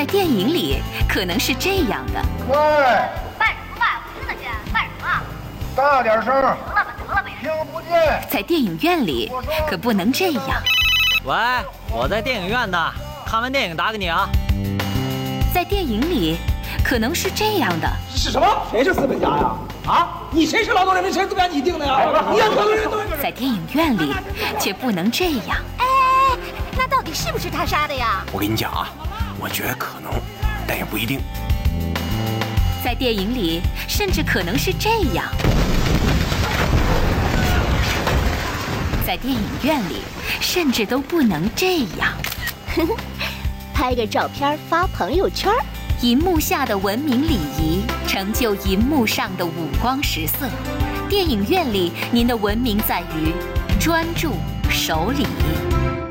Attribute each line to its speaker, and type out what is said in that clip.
Speaker 1: 在电影里可能是这样的。
Speaker 2: 喂，
Speaker 3: 卖什么卖？我听得见，卖什么？
Speaker 2: 大点声！
Speaker 3: 得了吧，
Speaker 2: 听不见。
Speaker 1: 在电影院里可不能这样。
Speaker 4: 喂，我在电影院呢，看完电影打给你啊。
Speaker 1: 在电影里可能是这样的。
Speaker 5: 是什么？谁是资本家呀？啊，你谁是劳动人民？谁是资本家？你定的呀？你让劳动人民
Speaker 1: 在电影院里却不能这样。
Speaker 3: 哎，那到底是不是他杀的呀？
Speaker 6: 我跟你讲啊，我觉得可能，但也不一定。
Speaker 1: 在电影里甚至可能是这样。在电影院里甚至都不能这样。
Speaker 3: 拍个照片发朋友圈。
Speaker 1: 银幕下的文明礼仪，成就银幕上的五光十色。电影院里，您的文明在于专注、守礼。